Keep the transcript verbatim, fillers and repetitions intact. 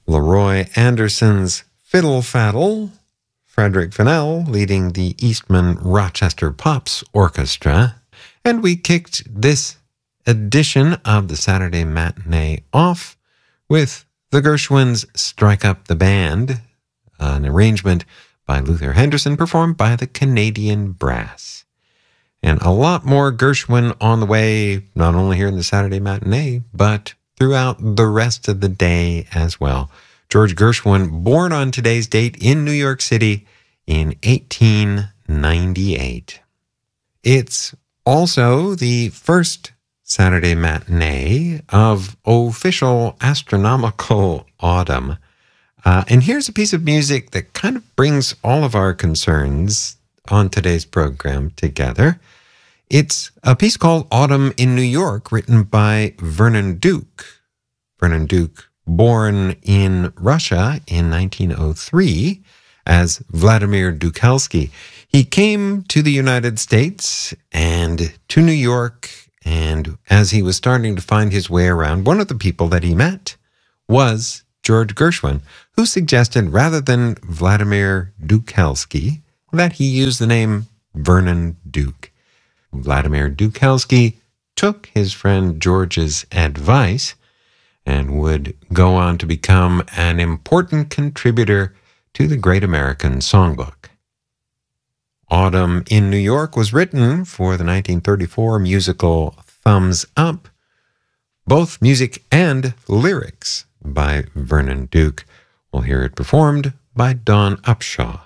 Leroy Anderson's Fiddle Faddle, Frederick Fennell leading the Eastman Rochester Pops Orchestra, and we kicked this edition of the Saturday Matinee off with the Gershwins' Strike Up the Band, an arrangement by Luther Henderson performed by the Canadian Brass. And a lot more Gershwin on the way, not only here in the Saturday Matinee, but throughout the rest of the day as well. George Gershwin, born on today's date in New York City in eighteen ninety-eight. It's also the first Saturday Matinee of official astronomical autumn. Uh, and here's a piece of music that kind of brings all of our concerns on today's program together. It's a piece called Autumn in New York, written by Vernon Duke. Vernon Duke, born in Russia in nineteen oh three as Vladimir Dukelsky. He came to the United States and to New York, and as he was starting to find his way around, one of the people that he met was George Gershwin, who suggested rather than Vladimir Dukelsky, that he use the name Vernon Duke. Vladimir Dukelsky took his friend George's advice and would go on to become an important contributor to the Great American Songbook. Autumn in New York was written for the nineteen thirty-four musical Thumbs Up, both music and lyrics by Vernon Duke. We'll hear it performed by Dawn Upshaw.